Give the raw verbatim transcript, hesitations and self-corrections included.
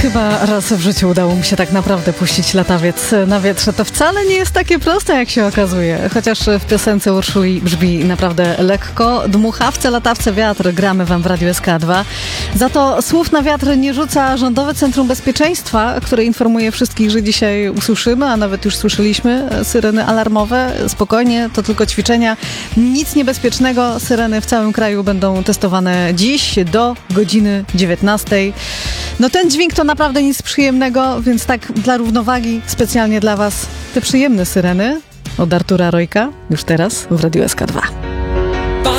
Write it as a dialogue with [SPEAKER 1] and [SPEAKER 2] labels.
[SPEAKER 1] Chyba raz w życiu udało mi się tak naprawdę puścić latawiec na wietrze. To wcale nie jest takie proste, jak się okazuje. Chociaż w piosence Urszuli brzmi naprawdę lekko. Dmuchawce, latawce, wiatr gramy wam w Radiu S K dwa. Za to słów na wiatr nie rzuca Rządowe Centrum Bezpieczeństwa, które informuje wszystkich, że dzisiaj usłyszymy, a nawet już słyszeliśmy syreny alarmowe. Spokojnie, to tylko ćwiczenia. Nic niebezpiecznego. Syreny w całym kraju będą testowane dziś do godziny dziewiętnastej. No ten dźwięk to naprawdę nic przyjemnego, więc tak dla równowagi specjalnie dla was te przyjemne syreny od Artura Rojka już teraz w Radiu S K dwa.